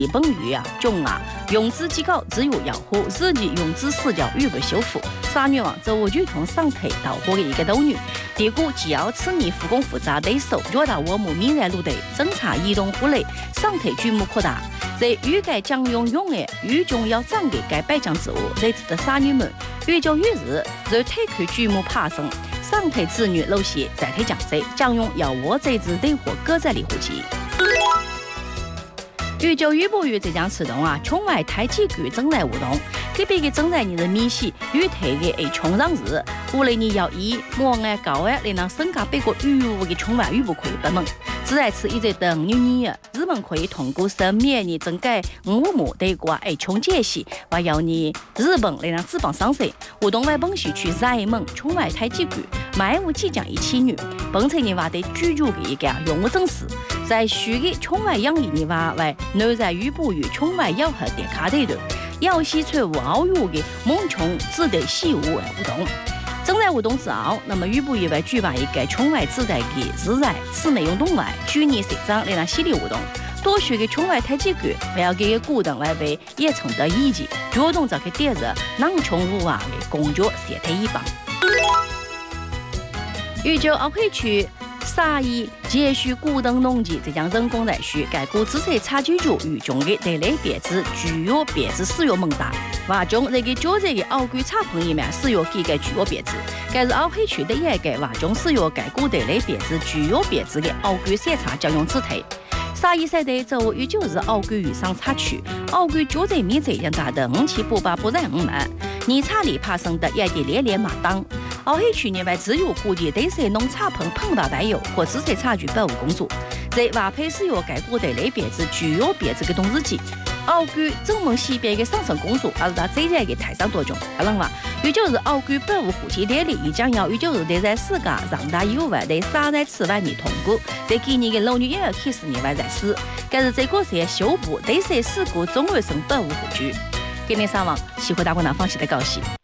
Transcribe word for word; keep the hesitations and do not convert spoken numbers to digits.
日本语啊，囧啊，用字技高，自由摇火，自己用字死角语不修复。傻女王周剧同上台导火的一个斗女，结果既要此年复工复杂对手，约到我们闽南路的侦查移动户内，上台剧目扩大。在欲盖将用用的欲中要长的该百将之物，在此的傻女们越叫越日，就推开剧目爬升，上台子女露馅，再推降水，将用要我这支对火搁在里户籍。预就预不预这将启动啊，窗外太极剧正在活动，这边的正在你的米西预推的诶冲上日，无论你要以莫爱高爱来让身家别个预务的窗外预不可以不门，只在此一直等于你日本可以通过生免你整改五亩对过诶冲解析，话要你日本来让资本上市，活动外本西去在门窗外太极剧，买无即将一起女，本才你话得居住的一个用物正事。在虚的窗外养育的娃为内在与不与窗外要和点卡的人，要西出无奥语的猛虫自得细物的活动。正在活动之后，那么与不与为举办一个窗外自带的日在姊妹运动外，去年社长来让系列活动，多学的窗外太极拳，还要给股东来为也承得意见，活动这个点子，囊穷无娃的工作协推一帮。预就奥佩区。沙伊接续古登农机这将人工来续，该股资产差距局与中的对类别子具有别子使用猛大，话中这个就这个奥具差朋友们使用几个具有别子，该是奥佩区的一个话中使用该股对类别子具有别子的奥具审查将用指推。沙伊赛的周与就是奥具与上差区，奥具就这米这样大的五七八八不然五万，你差里爬升的也得连连马当。奥黑区内外自由估计对些农产品碰到带有或知识差距保护工作，在瓦配使用该国的类别子具有别子的同日记，奥具正门西边的上升工作，而是他这在的台上多种。不然话，也就是奥具保护户籍地里，也将要也就是得在世界让大有外的三在此外你通过，在给你的老女也要开始你外在死，但是这个是修补对些事故总卫生保护户籍。给你上网，喜欢大观党放弃的高兴。